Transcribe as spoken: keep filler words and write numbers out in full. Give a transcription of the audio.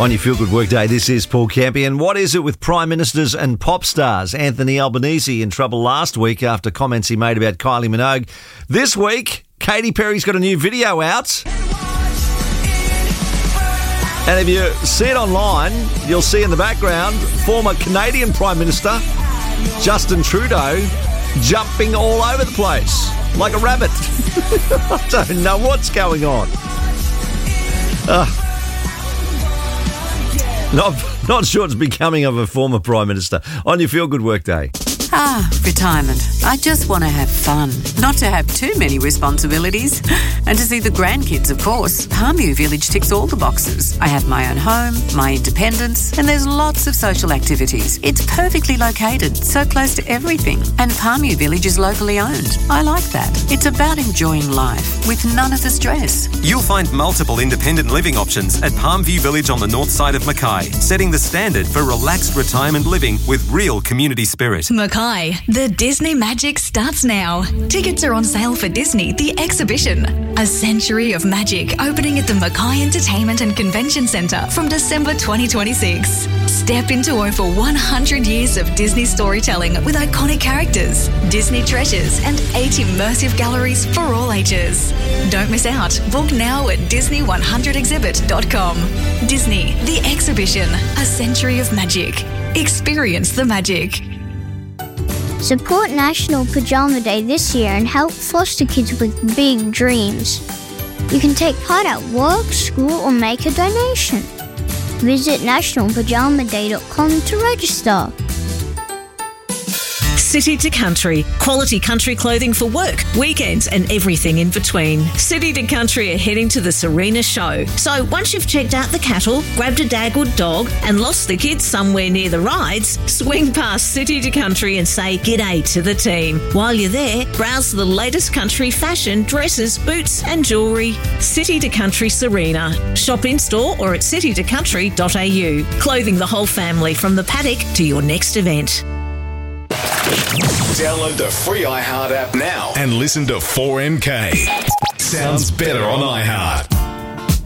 On your Feel Good Workday, this is Paul Campion. What is it with Prime Ministers and pop stars? Anthony Albanese in trouble last week after comments he made about Kylie Minogue. This week, Katy Perry's got a new video out. And if you see it online, you'll see in the background former Canadian Prime Minister Justin Trudeau jumping all over the place like a rabbit. I don't know what's going on. Uh, Not, not sure it's becoming of a former Prime Minister. On your Feel Good Workday. Ah, retirement. I just want to have fun. Not to have too many responsibilities. And to see the grandkids, of course. Palmview Village ticks all the boxes. I have my own home, my independence, and there's lots of social activities. It's perfectly located, so close to everything. And Palmview Village is locally owned. I like that. It's about enjoying life with none of the stress. You'll find multiple independent living options at Palmview Village on the north side of Mackay, setting the standard for relaxed retirement living with real community spirit. Mackay, the Disney Magic starts now. Tickets are on sale for Disney, the exhibition. A century of magic opening at the Mackay Entertainment and Convention Centre from December twenty twenty-six. Step into over one hundred years of Disney storytelling with iconic characters, Disney treasures and eight immersive galleries for all ages. Don't miss out. Book now at disney one hundred exhibit dot com. Disney, the exhibition. A century of magic. Experience the magic. Support National Pajama Day this year and help foster kids with big dreams. You can take part at work, school or make a donation. Visit national pajama day dot com to register. City to Country, quality country clothing for work, weekends and everything in between. City to Country are heading to the Serena show. So once you've checked out the cattle, grabbed a Dagwood dog and lost the kids somewhere near the rides, swing past City to Country and say g'day to the team. While you're there, browse the latest country fashion, dresses, boots and jewellery. City to Country Serena. Shop in store or at city to country dot a u. Clothing the whole family from the paddock to your next event. Download the free iHeart app now and listen to four M K. Sounds better on iHeart.